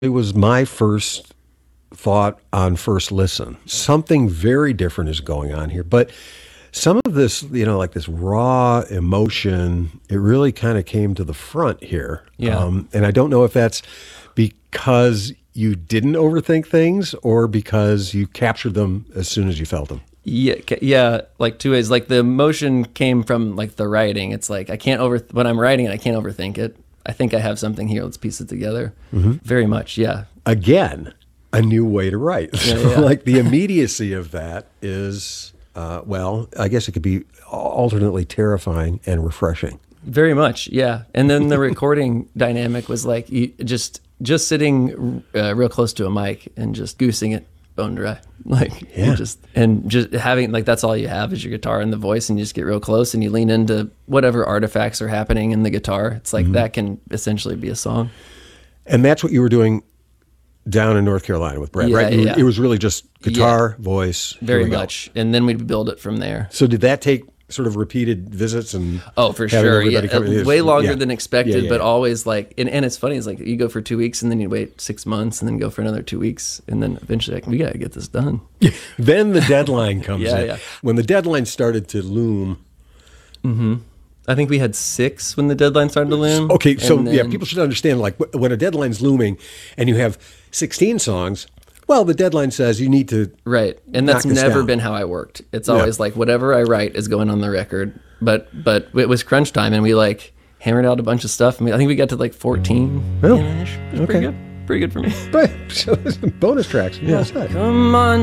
It was my first thought on first listen. Something very different is going on here. But some of this, like this raw emotion, it really kind of came to the front here. Yeah. And I don't know if that's because you didn't overthink things or because you captured them as soon as you felt them. Yeah, like two ways. Like the emotion came from like the writing. It's like when I'm writing it, I can't overthink it. I think I have something here. Let's piece it together. Mm-hmm. Very much, yeah. Again, a new way to write. Yeah. Like the immediacy of that is, I guess it could be alternately terrifying and refreshing. Very much, yeah. And then the recording dynamic was like just sitting real close to a mic and just goosing it bone dry. Like just having like that's all you have is your guitar and the voice, and you just get real close and you lean into whatever artifacts are happening in the guitar. It's like that can essentially be a song. And that's what you were doing down in North Carolina with Brad, right? Yeah. It was really just guitar, voice. Very much. And then we'd build it from there. So did that take sort of repeated visits and for sure, way longer than expected, but always like and it's funny, it's like you go for 2 weeks and then you wait 6 months and then go for another 2 weeks and then eventually like we gotta get this done. Then the deadline comes in. Yeah. When the deadline started to loom. Mm-hmm. I think we had 6 when the deadline started to loom. Okay, so people should understand, like when a deadline's looming and you have 16 songs, well, the deadline says you need to and that's never been how I worked. It's always like whatever I write is going on the record. But it was crunch time, and we like hammered out a bunch of stuff. I think we got to like 14. Oh, it was pretty good for me. But bonus tracks. Yeah. Come on.